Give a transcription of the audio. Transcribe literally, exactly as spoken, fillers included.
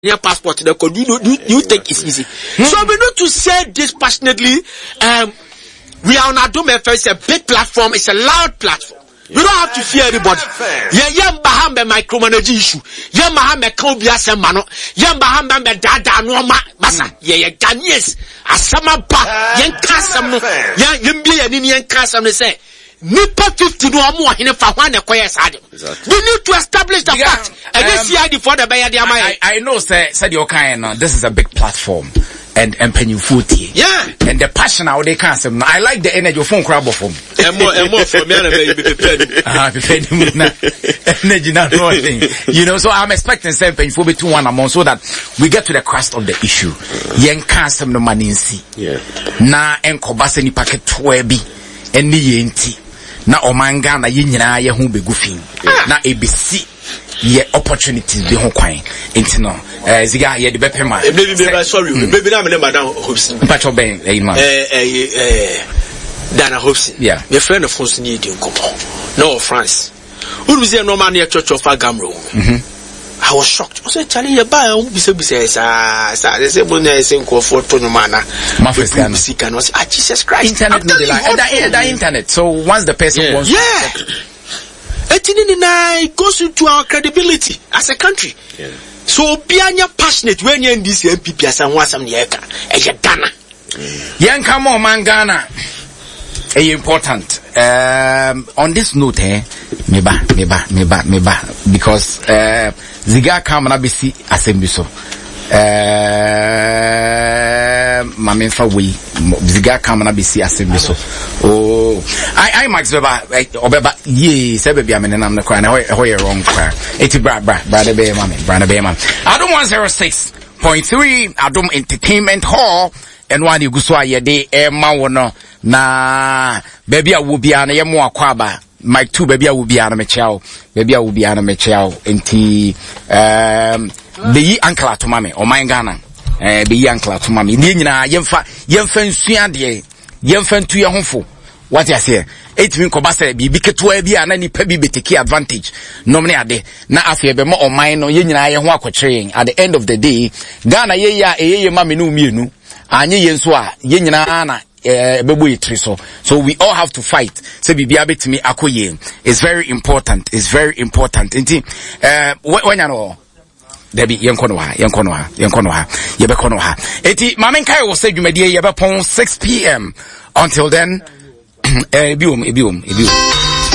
your passport, the code, you, you, you think it's easy. Hmm. So we need to say this passionately. Um, we are on Adom F M. It's a big platform. It's a loud platform. You don't have to fear everybody. Yeah, yeah, Bahama micromanage issue. Yeah, Bahama Kobias and Mano. Yeah, Bahama Dada Noma Bassa. Yeah, yeah, Ghanaians. Asama Pa. Yan Kasam. Yeah, Yimbi and Indian Kasam. They say. Nipa fifty no more in a Fawana Koyas Adam. We need to establish the yeah, fact. And um, this year for the Bayadi I, I know, sir, said your kind, uh, this is a big platform. And, and penny footy. Yeah. And the passion out they can't say, I like the energy of phone crab of home. And more, and more for me, I'm energy, not nothing. You know, so I'm expecting some penny for two one amount so that we get to the crust of the issue. Yen can't some no money in see. Yeah. Na enko baseni packet twebi. And the yenti. Na omanga na yinyina ye hu begu fin na A B C ye opportunities be ho kwan enti no eh ziga ye de bepema baby baby sorry baby na me madam Hobson pacho ben eh man eh eh eh Dana Hobson yeah your friend of France ni di nkomo no France who say no man near church of Agamro. Mhm. I was shocked. I said, Charlie, you buy a bisa bisa sa sa. They say, "Bona is in call for Tony Mana." Mafia can was ah Jesus Christ. Internet, no, like that, that internet. So once the person yeah. wants, yeah, it goes into our credibility as a country. Yeah. So be passionate when you're in this M P P as and what's some yeka. Eh, Ghana. Young come on, man, Ghana. Eh, important. Um, on this note, eh, meba, meba, meba, meba, because uh. Ziga come na bisi assembly so. Eh, mama fa we. Ziga come na bisi assembly so. Oh, I I Max beba obeba ye se bebia me nam na kwa na ho ye wrong kwa. Eti bra bra bra de be mama, bra de be mama. Adom one oh six point three Adom Entertainment Hall and one you go so ayede e ma wo no na baby a wo bia na ye mo akwa ba. Mike two baby I will be an amateur, baby I will be an amateur, and T um the uncle to mommy or my Ghana, eh, the uncle to mommy. Nina, Yemfa, Yemfen Suande, Yemfen to your home for what I say. Eight min kobase be bike to be an any pebby be take advantage. No many ade na afia be more or mine or yin I am walk train at the end of the day. Ghana ye ya a ye mammy no menu, and ye yenswa, yin ana. Uh, so we all have to fight. So be able to me akoye. It's very important. It's very important. Inti uh when you know Debbie yankono ha yankono ha yankono ha yebekono ha. Eti Mama Kai will say jumedie yebepon six p m Until then, eh biom biom biom.